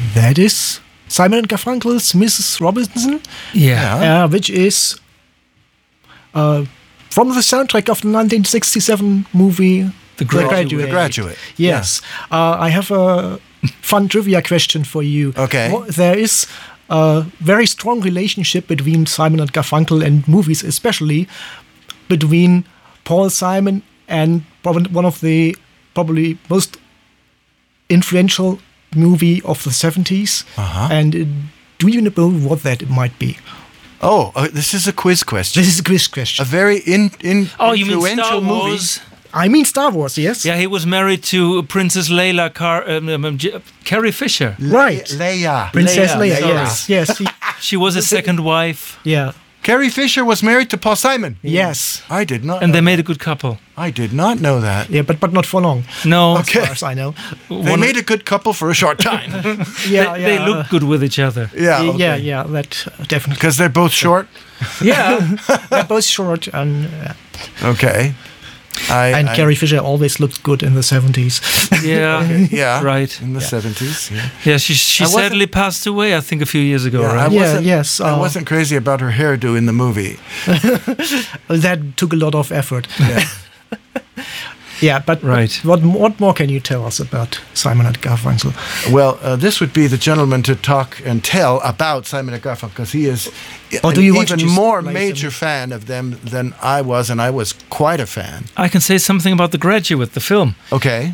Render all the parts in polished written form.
That is Simon and Garfunkel's Mrs. Robinson, which is from the soundtrack of the 1967 movie The Graduate. Yes. I have a fun trivia question for you. Okay. There is a very strong relationship between Simon and Garfunkel and movies, especially between Paul Simon and one of the probably most influential movie of the 70s. And do you know what that might be? This is a quiz question. This is a quiz question. A very influential you mean Star movie. Wars? I mean Star Wars, yes. Yeah, he was married to Princess Leia Carrie Fisher. Right. Leia. Princess Leia, Leia. yes. She was his second wife. Yeah. Carrie Fisher was married to Paul Simon. Yes. I did not And know they made a good couple. I did not know that. Yeah, but not for long. No. Okay. As far as I know. They made a good couple for a short time. They look good with each other. Yeah, that definitely. Because they're both short? Yeah, they're both short and... Okay. And Carrie Fisher always looked good in the 70s. Yeah, right. In the 70s, Yeah, she sadly passed away, I think, a few years ago, right? I wasn't crazy about her hairdo in the movie. That took a lot of effort. Yeah. Yeah, but what more can you tell us about Simon and Garfunkel? Well, this would be the gentleman to talk and tell about Simon and Garfunkel, because he is an even more major fan of them than I was, and I was quite a fan. I can say something about The Graduate, the film. Okay.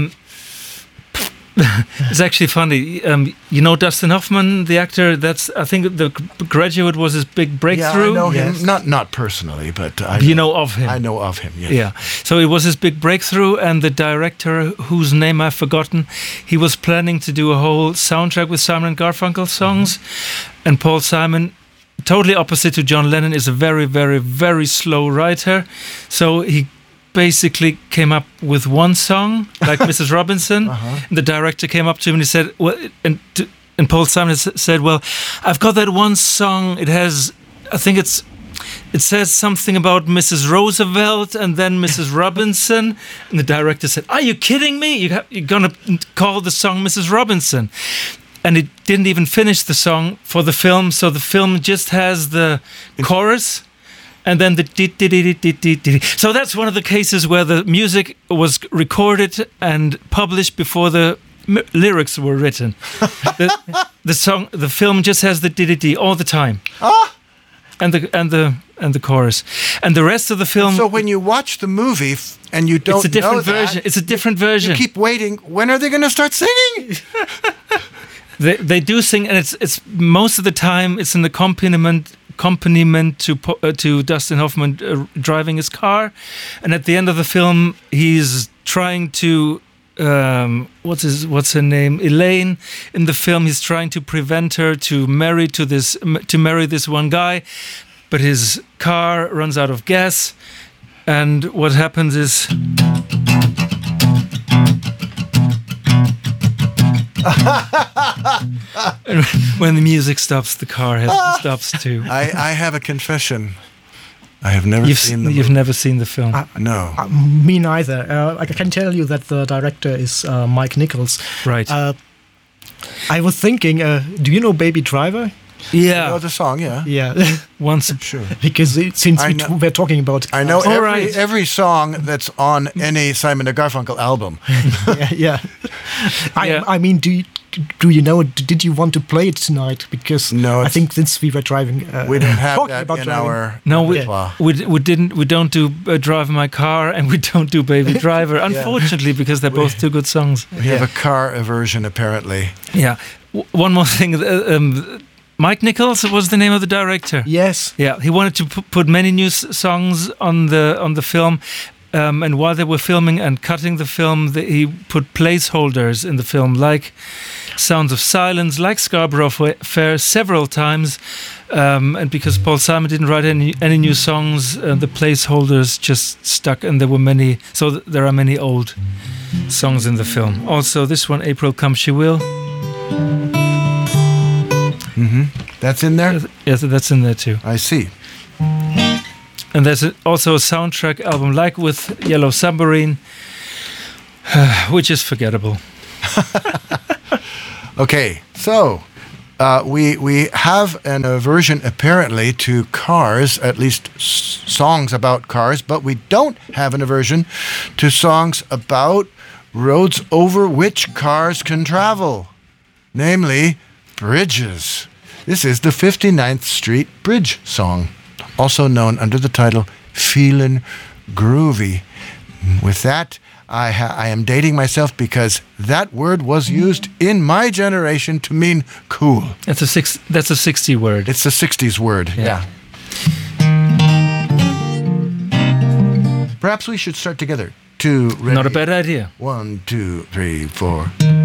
It's actually funny. You know Dustin Hoffman, the actor? I think The Graduate was his big breakthrough. Yeah, I know him. Not personally, but I know of him. I know of him, yes. Yeah. So it was his big breakthrough, and the director, whose name I've forgotten, he was planning to do a whole soundtrack with Simon and Garfunkel songs. And Paul Simon, totally opposite to John Lennon, is a very, very, very slow writer. So he basically came up with one song, like Mrs. Robinson. The director came up to him and he said, "Well," and Paul Simon said, "Well, I've got that one song. It has, I think it says something about Mrs. Roosevelt and then Mrs. Robinson." And the director said, "Are you kidding me? You're gonna call the song Mrs. Robinson?" And it didn't even finish the song for the film, so the film just has the chorus. And then the di-di-di-di-di-di-di. So that's one of the cases where the music was recorded and published before the lyrics were written. The film just has the di-di-di all the time. And the chorus. And the rest of the film. So when you watch the movie and you don't it's a different know version. It's a different version. You keep waiting. When are they going to start singing? They do sing, and it's most of the time it's an accompaniment to Dustin Hoffman driving his car, and at the end of the film he's trying to what's her name, Elaine in the film. He's trying to prevent her to marry this one guy, but his car runs out of gas, and what happens is when the music stops, the car stops too. I have a confession. I have never seen the movie. You've never seen the film? No. Me neither. I can tell you that the director is Mike Nichols. Right. I was thinking, do you know Baby Driver? Yeah. I know the song, yeah. Yeah. Once. Sure. Because we're talking about... I know every song that's on any Simon & Garfunkel album. Yeah. I mean, do you know, did you want to play it tonight? Because I think since we were driving... we don't have that in our... No, we don't do Drive My Car, and we don't do Baby Driver, unfortunately, because they're both two good songs. We have a car aversion, apparently. Yeah. One more thing... Mike Nichols was the name of the director. Yes. Yeah, he wanted to put many new songs on the film, and while they were filming and cutting the film, he put placeholders in the film, like Sounds of Silence, like Scarborough Fair, several times. And because Paul Simon didn't write any new songs, the placeholders just stuck, and there were many. So there are many old songs in the film. Also, this one, April Come She Will. Mm-hmm. That's in there? Yes, that's in there too. I see. And there's also a soundtrack album, like with Yellow Submarine, which is forgettable. Okay, So, we have an aversion apparently to cars, at least songs about cars, but we don't have an aversion to songs about roads over which cars can travel, namely bridges. This is the 59th Street Bridge song, also known under the title Feelin' Groovy. With that, I am dating myself because that word was used in my generation to mean cool. That's a 60 word. It's a 60s word. Yeah. Perhaps we should start together. 2, ready. Not a bad idea. 1, 2, 3, 4.